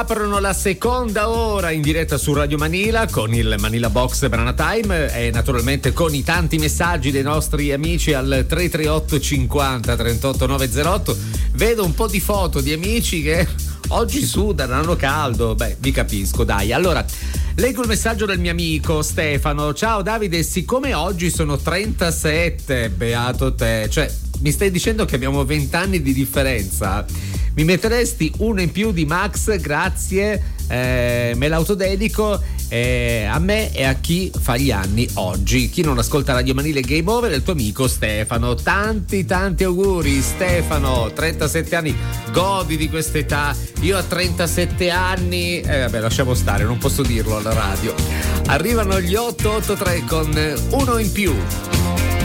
Aprono la seconda ora in diretta su Radio Manila con il Manila Box Banana Time e naturalmente con i tanti messaggi dei nostri amici al 338 50 38 908. Vedo un po' di foto di amici che oggi sudano, hanno caldo. Beh, vi capisco, dai. Allora, leggo il messaggio del mio amico Stefano. Ciao Davide, siccome oggi sono 37, beato te, cioè mi stai dicendo che abbiamo 20 anni di differenza? Mi metteresti uno in più di Max? Grazie, me l'autodedico a me e a chi fa gli anni oggi. Chi non ascolta Radio Manila e Game Over è il tuo amico Stefano. Tanti auguri Stefano, 37 anni, godi di quest'età. Io a 37 anni vabbè, lasciamo stare, non posso dirlo alla radio. Arrivano gli 883 con uno in più.